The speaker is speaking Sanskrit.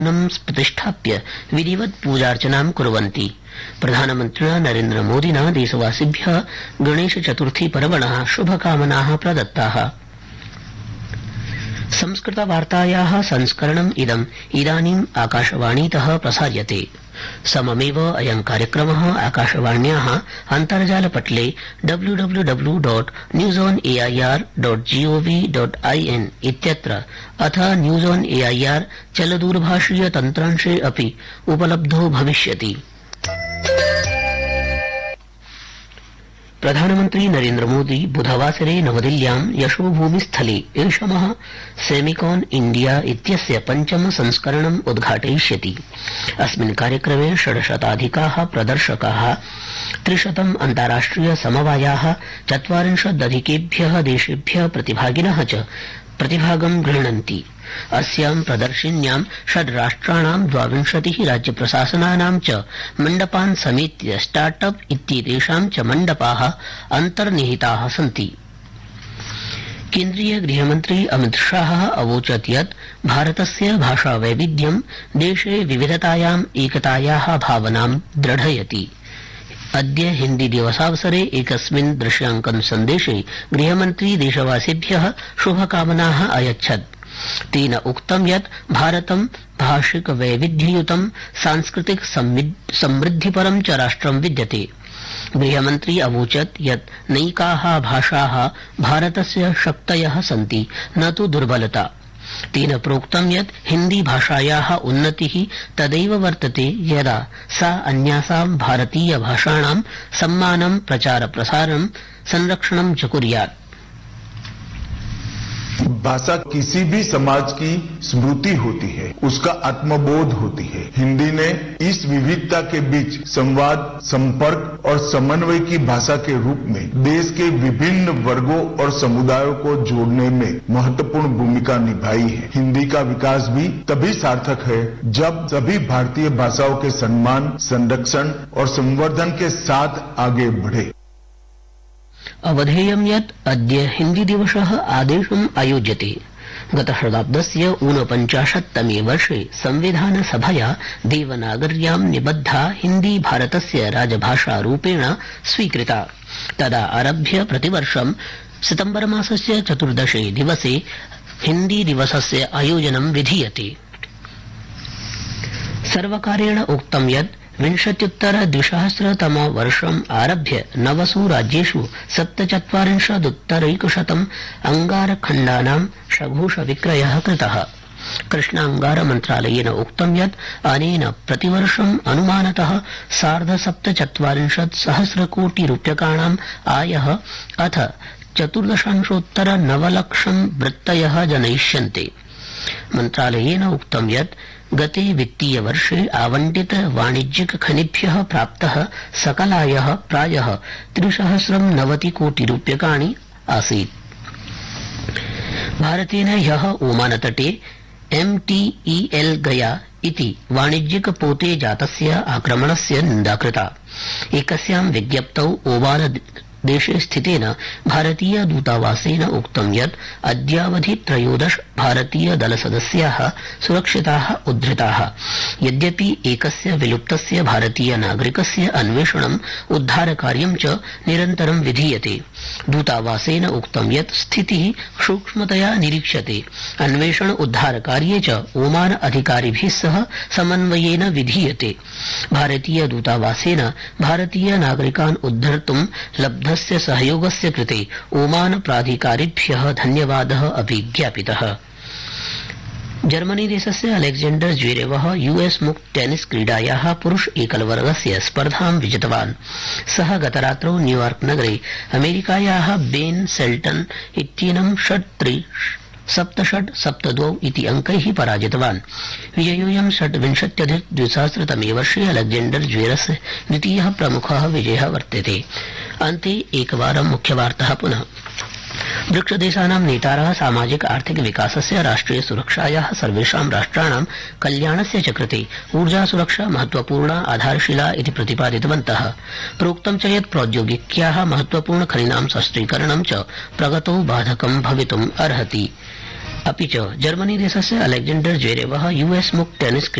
प्रतिष्ठाप्य विधिवत् पूजार्चनां कुर्वन्ति। प्रधानमन्त्रिणा नरेन्द्रमोदिना देशवासिभ्यः गणेशचतुर्थी पर्वणः शुभकामनाः प्रदत्ताः। संस्कृतवार्तायाः संस्करणम् इदानीम् आकाशवाणीतः प्रसार्यते। सममेव अयं कार्यक्रमः आकाशवाण्याः अन्तर्जालपटले www.newsonair.gov.in इत्यत्र अथ न्यूज ऑन एआईआर चलदूरभाषीय तन्त्रांशे अपि उपलब्धो भविष्यति। प्रधानमन्त्री नरेन्द्रमोदी बुधवासरे नवदिल्ल्यां यशोभूमिस्थले ऐषमः सेमिकॉन इंडिया इत्यस्य पञ्चम संस्करणम् उद्घाटयिष्यति। अस्मिन् कार्यक्रमे 600 प्रदर्शकाः 300 अन्ताराष्ट्रिय समवायाः 40 देशेभ्यः प्रतिभागिनः च प्रतिभागं गृह्णन्ति। अस्यां प्रदर्शिन्यां 6 राष्ट्राणां 22 राज्यप्रशासनानां च मण्डपान् समेत्य स्टार्टअप इत्येतेषां च मण्डपाः अन्तर्निहिताः सन्ति। केन्द्रीय गृहमन्त्री अमित शाह अवोचत् यत् भारतस्य भाषावैविध्यं देशे विविधतायाम् एकतायाः भावनां दृढयति। अद्य हिन्दी दिवसावसरे एकस्मिन् दृश्यांकन सन्देशे गृहमन्त्री देशवासिभ्यः शुभकामनाः अयच्छत्। तेन उक्तं यत् भारतं भाषिक वैविध्ययुतं सांस्कृतिक समृद्धिपरं च राष्ट्रं विद्यते। गृहमन्त्री अवोचत् यत् नैकाः भाषाः भारतस्य शक्तयः सन्ति, न तु दुर्बलता। तेन प्रोक्तं यत् हिन्दी भाषायाः उन्नतिः तदैव वर्तते यदा सा अन्यासां भारतीय भाषाणां सम्मानं प्रचार प्रसारं संरक्षणं च कुर्यात्। भाषा किसी भी समाज की स्मृति होती है, उसका आत्मबोध होती है। हिंदी ने इस विविधता के बीच संवाद, संपर्क और समन्वय की भाषा के रूप में देश के विभिन्न वर्गों और समुदायों को जोड़ने में महत्वपूर्ण भूमिका निभाई है। हिंदी का विकास भी तभी सार्थक है जब सभी भारतीय भाषाओं के सम्मान, संरक्षण और संवर्धन के साथ आगे बढ़े। अवधेयं यत् अद्य हिन्दी दिवसः आदेशम् आयोज्यते। गतशताब्दस्य 49तमे वर्षे संविधानसभया देवनागर्यां निबद्धा हिन्दी भारतस्य राजभाषारूपेण स्वीकृता। तदा आरभ्य प्रतिवर्षं सितम्बरमासस्य 14 दिवसे हिन्दी दिवसस्य आयोजनं विधीयते। सर्वकारेण उक्तं यत् 2020 वर्षम् आरभ्य 9 राज्येषु 47% अंगारखण्डानां सघोषविक्रयः कृतः। कृष्णांगार मन्त्रालयेन उक्तं यत् अनेन प्रतिवर्षम् अनुमानतः 47,000 कोटि रूप्यकाणाम् आयः अथ 14.9 लक्षं वृत्तयः जनयिष्यन्ते। मन्त्रालयेन उक्तं यत् गते वित्तीय वर्षे आवंटित वाणिज्यिक खनिभ्यः प्राप्तः सकलायः प्रायः 390 कोटि रूप्यकाणि आसीत्। भारतेन ह्यः ओमानतटे MTEL गया इति वाणिज्यिक पोते जातस्य आक्रमणस्य निन्दा कृता। एकस्यां विज्ञप्तौ ओमान देशे स्थितेन भारतीय दूतावासेन उक्तं यत् अद्यावधि 13 भारतीय दलसदस्याः सुरक्षिताः उद्धृताः। यद्यपि एकस्य विलुप्तस्य भारतीय नागरिकस्य अन्वेषणम् उद्धारकार्यं च निरन्तरं विधीयते। दूतावासेन उक्तं यत् स्थितिः सूक्ष्मतया निरीक्ष्यते। अन्वेषण उद्धारकार्ये च ओमान अधिकारिभिः सह समन्वयेन विधीयते। भारतीय दूतावासेन भारतीय नागरिकान् उद्धर्तुं लब्ध सहयोगस्य कृते ओमान प्राधिकारिभ्यः धन्यवादः अपि ज्ञापितः। जर्मनी देशस्य अलेक्जेंडर ज्वेरेवः US मुक्त टेनिस क्रीडायाः पुरुष एकलवर्गस्य स्पर्धां विजितवान्। सः गतरात्रौ न्यूयॉर्क नगरे अमेरिकायाः बेन सेल्टन इत्येनं 6-3, 7-6, 7-2 इति अंकैः पराजितवान्। विजयोऽयं 26-2000 वर्षे अलेक्जेंडर ज्वेरस्य द्वितीयः प्रमुखः विजयः वर्तते। अन्ते एकवारं मुख्यवार्ताः पुनः। ब्रिक्सदेशानां नेतारः सामाजिक आर्थिक विकासस्य राष्ट्रिय सुरक्षायाः सर्वेषां राष्ट्राणां कल्याणस्य च कृते ऊर्जा सुरक्षा महत्वपूर्णा आधारशिला इति प्रतिपादितवन्तः। प्रोक्तं च यत् प्रौद्योगिक्याः महत्वपूर्ण खनीनां शस्त्रीकरणं च प्रगतौ बाधकं भवितुम् अर्हति। अपि च जर्मनी देशस्य अलेक्जेंडर ज्वेरेवः यूएस मुक्त टेनिस